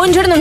Buongiorno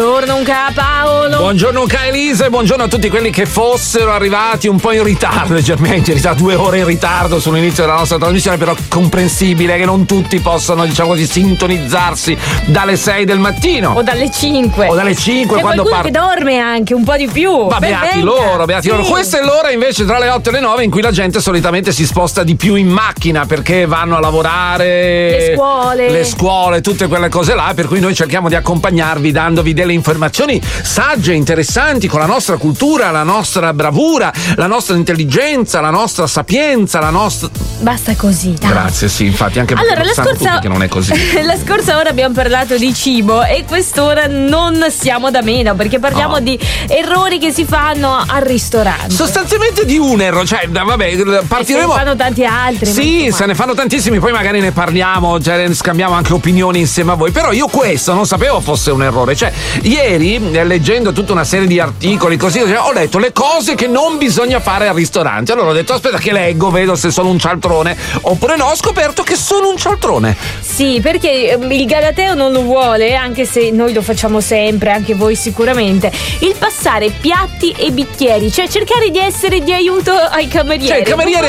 Paolo. Buongiorno Elisa e buongiorno a tutti quelli che fossero arrivati un po' in ritardo, leggermente in ritardo, 2 ore in ritardo sull'inizio della nostra trasmissione, però comprensibile che non tutti possano, diciamo così, sintonizzarsi dalle 6 del mattino. O dalle 5. C'è quando qualcuno che dorme anche un po' di più. Ma beati loro. Questa è l'ora invece tra le 8 e le 9 in cui la gente solitamente si sposta di più in macchina perché vanno a lavorare, le scuole, tutte quelle cose là, per cui noi cerchiamo di accompagnarvi dandovi delle informazioni sagge, interessanti, con la nostra cultura, la nostra bravura, la nostra intelligenza, la nostra sapienza, la nostra... Basta così, dai. Grazie, sì, infatti, anche perché allora, sanno tutti che non è così. La scorsa ora abbiamo parlato di cibo e quest'ora non siamo da meno perché parliamo di errori che si fanno al ristorante. Sostanzialmente di un errore, cioè, vabbè, partiremo... Se ne fanno tanti altri. Sì, se ne fanno tantissimi, poi magari ne parliamo, cioè, scambiamo anche opinioni insieme a voi, però io questo non sapevo fosse un errore, cioè, ieri, leggendo tutta una serie di articoli così, ho letto le cose che non bisogna fare al ristorante, allora ho detto aspetta che leggo, vedo se sono un cialtrone oppure no, ho scoperto che sono un cialtrone. Sì, perché il galateo non lo vuole, anche se noi lo facciamo sempre, anche voi sicuramente, il passare piatti e bicchieri, cioè cercare di essere di aiuto ai camerieri. Cioè il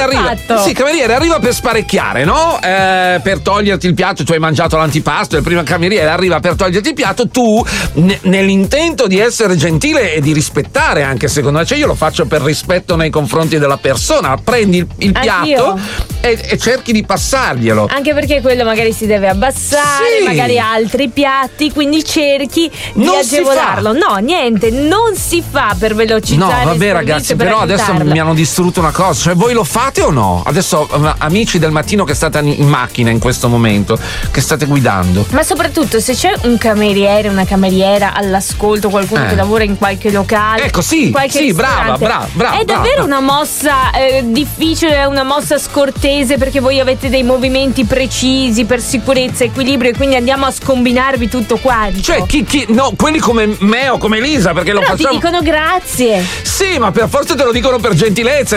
cameriere arriva per sparecchiare, no? Per toglierti il piatto, tu hai mangiato l'antipasto, il primo cameriere arriva per toglierti il piatto, tu nell'intento di essere gentile e di rispettare anche, secondo me, cioè io lo faccio per rispetto nei confronti della persona, prendi il piatto e cerchi di passarglielo. Anche perché quello magari si deve abbassare, magari altri piatti, quindi cerchi di agevolarlo. No, niente, non si fa per velocizzare. No, vabbè ragazzi, però adesso mi hanno distrutto una cosa, cioè voi lo fate o no? Adesso amici del mattino che state in macchina in questo momento, che state guidando. Ma soprattutto se c'è un cameriere, una cameriera all'ascolto, qualcuno che lavora in qualche locale. Ecco, sì, brava. È davvero una mossa difficile, una mossa scortese, perché voi avete dei movimenti precisi per sicurezza, equilibrio, e quindi andiamo a scombinarvi tutto quanto. Cioè no, quelli come me o come Elisa, perché lo facciamo. Ti dicono grazie. Sì, ma per forza te lo dicono per gentilezza,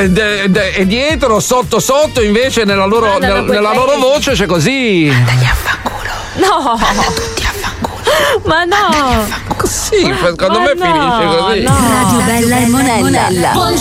e dietro, sotto invece nella loro voce c'è così. Andagli a fanculo. No. Manda tutti a fanculo. Ma no. Sì, secondo me finisce così. No. Radio Bella e Monella.